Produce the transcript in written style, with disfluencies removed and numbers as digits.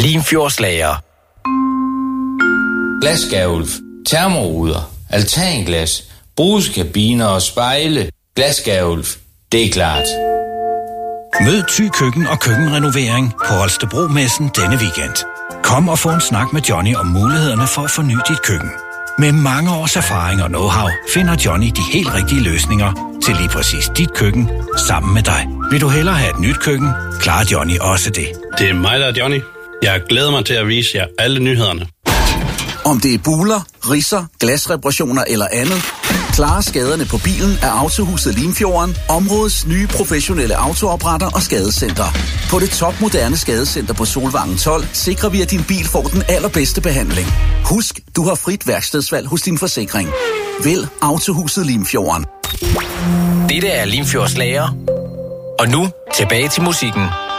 Limfjordslager. Glasgavl, termoruder, altanglas, brugskabiner og spejle. Glasgavl, det er klart. Mød Thy Køkken og køkkenrenovering på Holstebro-messen denne weekend. Kom og få en snak med Johnny om mulighederne for at forny dit køkken. Med mange års erfaring og know-how finder Johnny de helt rigtige løsninger til lige præcis dit køkken sammen med dig. Vil du hellere have et nyt køkken, klarer Johnny også det. Det er mig, der er Johnny. Jeg glæder mig til at vise jer alle nyhederne. Om det er buler, ridser, glasreparationer eller andet, klare skaderne på bilen er Autohuset Limfjorden, områdets nye professionelle autoopretter og skadecenter. På det topmoderne skadecenter på Solvangen 12 sikrer vi, at din bil får den allerbedste behandling. Husk, du har frit værkstedsvalg hos din forsikring. Vælg Autohuset Limfjorden. Dette er Limfjordslager. Og nu tilbage til musikken.